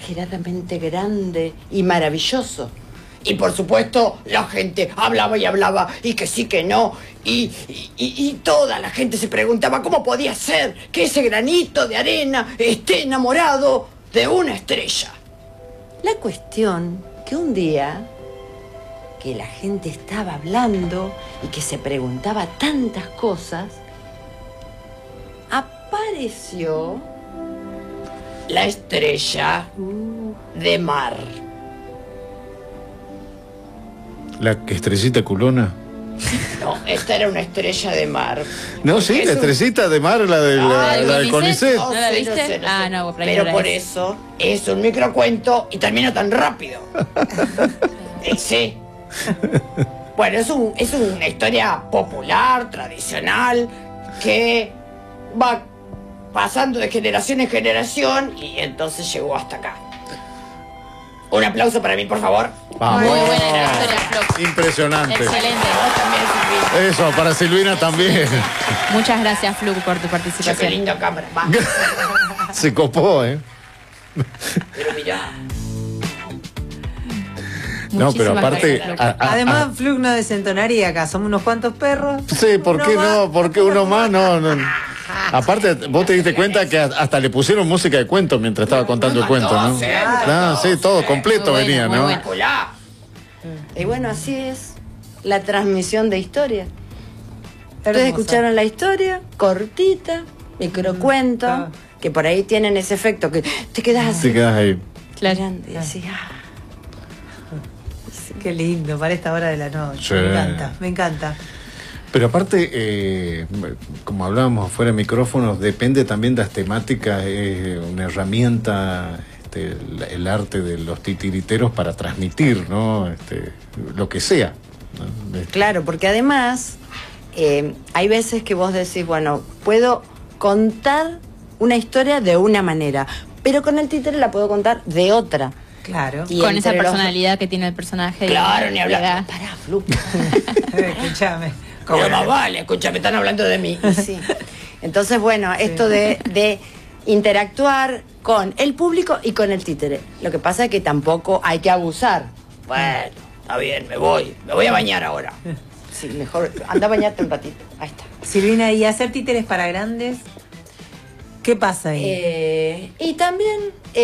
exageradamente grande y maravilloso. Y por supuesto la gente hablaba y hablaba, y que sí, que no, y toda la gente se preguntaba cómo podía ser que ese granito de arena esté enamorado de una estrella. La cuestión que un día que la gente estaba hablando y que se preguntaba tantas cosas, apareció la estrella de mar. ¿La estrellita culona? No, esta era una estrella de mar. No, sí, la estrellita de mar, la del CONICET. No, ¿No la viste? sé. No, pero por eso es un microcuento y termina tan rápido. Sí. Bueno, es una historia popular, tradicional, que va pasando de generación en generación y entonces llegó hasta acá. Un aplauso para mí, por favor. Vamos. Muy buena la historia, Flox. Impresionante. Excelente. Eso, para Silvina también. Muchas gracias, Flu, por tu Qué participación. linda cámara. Va. Se copó, ¿eh? Pero mirá. No, pero Muchísimas aparte... gracias, Flu. Además, Flug no desentonaría acá. Somos unos cuantos perros. Sí, ¿por qué no? ¿Por qué uno más? No. Aparte, vos te diste cuenta que hasta le pusieron música de cuento mientras estaba contando el cuento, ¿no? Ah, sí, todo completo Muy venía, bueno, ¿no? muy bueno. Y bueno, así es la transmisión de historia. Ustedes Hermosa. escucharon la historia, cortita, microcuento, Ah. que por ahí tienen ese efecto que te quedas así. Te quedas ahí. Claro. mirando y decís, Qué lindo, para esta hora de la noche. Sí. Me encanta, me encanta. Pero aparte, como hablábamos fuera de micrófonos, depende también de las temáticas, es una herramienta, el arte de los titiriteros para transmitir, ¿no? Lo que sea, ¿no? Claro, porque además hay veces que vos decís, bueno, puedo contar una historia de una manera, pero con el títere la puedo contar de otra. Claro. Y Con esa entre los- personalidad que tiene el personaje. Claro, ni hablar. Da- Pará, Flu. Escúchame. Pero más vale, escúchame, están hablando de mí. Y sí. Entonces, bueno, esto de interactuar con el público y con el títere. Lo que pasa es que tampoco hay que abusar. Bueno, está bien, me voy a bañar ahora. Sí, mejor, anda a bañarte un ratito. Ahí está. Silvina, ¿y hacer títeres para grandes? ¿Qué pasa ahí? Y también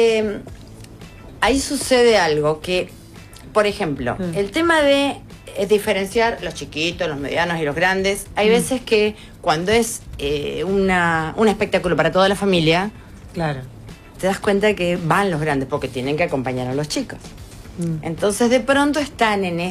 ahí sucede algo que, por ejemplo, el tema de diferenciar los chiquitos, los medianos y los grandes, hay veces que cuando es un espectáculo para toda la familia, Claro. te das cuenta que van los grandes porque tienen que acompañar a los chicos. Entonces de pronto están en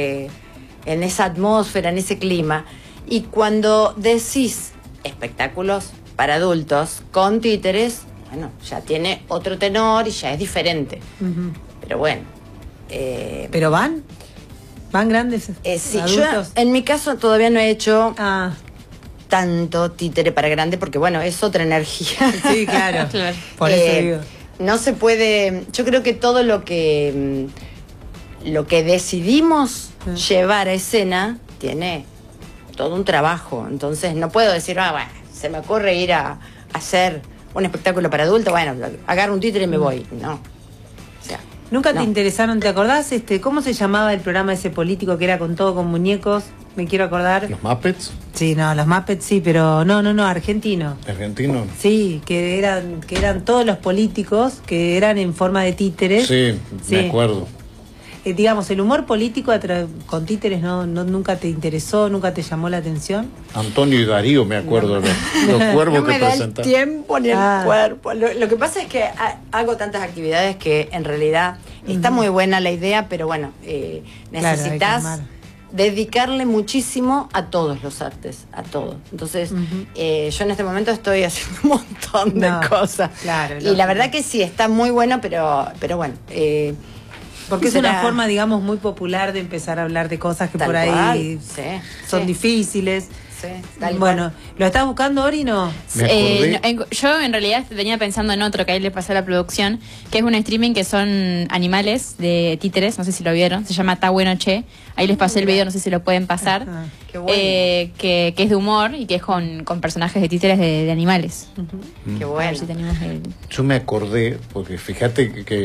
esa atmósfera, en ese clima, y cuando decís espectáculos para adultos con títeres, bueno, ya tiene otro tenor y ya es diferente. Pero bueno. ¿Pero van? ¿Van grandes? Sí, yo adultos? en mi caso todavía no he hecho Ah, tanto títere para grande porque bueno, es otra energía. sí, claro. Claro. Por eso digo. No se puede, yo creo que todo lo que decidimos llevar a escena tiene todo un trabajo, entonces no puedo decir, bueno, se me ocurre ir a hacer un espectáculo para adultos, bueno, agarro un títere y me voy, no. O sea, ¿Nunca no. te interesaron? ¿Te acordás cómo se llamaba el programa ese político que era con todo con muñecos? Me quiero acordar. Los Muppets, Sí, no, los Muppets sí, pero no, argentino. argentinos. Sí, que eran todos los políticos que eran en forma de títeres. Sí, me acuerdo. Digamos, el humor político con títeres nunca te interesó, nunca te llamó la atención. Antonio y Darío, me acuerdo, los cuervos No que me da el presentaban. tiempo ni el Ah. cuerpo. Lo que pasa es que hago tantas actividades que en realidad está muy buena la idea, pero bueno, Claro, hay que necesitas armar. dedicarle muchísimo a todos los artes, a todo. Entonces, yo en este momento estoy haciendo un montón de No, cosas. claro, y lógico. la verdad que sí, está muy bueno, pero bueno. Porque es será- una forma, digamos, muy popular de empezar a hablar de cosas que Tal por ahí cual, sí, son sí. difíciles. Sí, tal Bueno, ¿lo estás buscando, Ori, no? Me acordé. yo en realidad venía pensando en otro que ahí le pasé a la producción, que es un streaming que son animales de títeres, no sé si lo vieron, se llama Está Bueno Che. Ahí les pasé el video, no sé si lo pueden pasar. Ajá. Qué bueno. Que es de humor y que es con personajes de títeres de animales. Qué A bueno. ver si tenemos el... Yo me acordé, porque fíjate que